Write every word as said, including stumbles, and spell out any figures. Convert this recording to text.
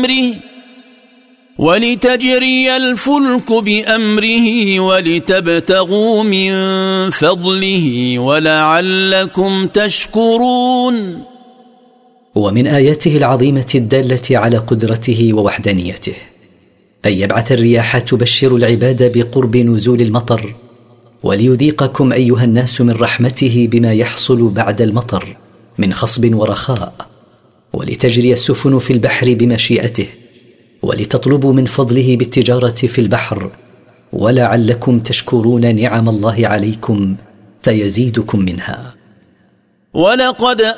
بأمره ولتجري الفلك بأمره ولتبتغوا من فضله ولعلكم تشكرون. ومن آياته العظيمة الدالة على قدرته ووحدانيته أن يبعث الرياح تبشر العباد بقرب نزول المطر، وليذيقكم أيها الناس من رحمته بما يحصل بعد المطر من خصب ورخاء، ولتجري السفن في البحر بمشيئته، ولتطلبوا من فضله بالتجارة في البحر، ولعلكم تشكرون نعم الله عليكم فيزيدكم منها. ولقد